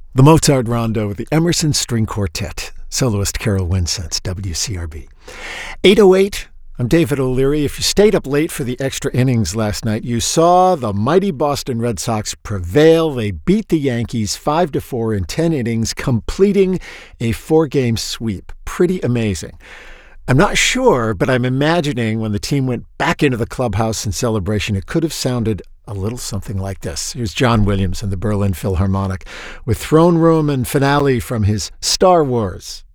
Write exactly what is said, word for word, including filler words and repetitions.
The Mozart Rondo with the Emerson String Quartet. Soloist Carol Winsence, W C R B. eight oh eight, I'm David O'Leary. If you stayed up late for the extra innings last night, you saw the mighty Boston Red Sox prevail. They beat the Yankees five to four in ten innings, completing a four-game sweep. Pretty amazing. I'm not sure, but I'm imagining when the team went back into the clubhouse in celebration, it could have sounded a little something like this. Here's John Williams and the Berlin Philharmonic with Throne Room and finale from his Star Wars.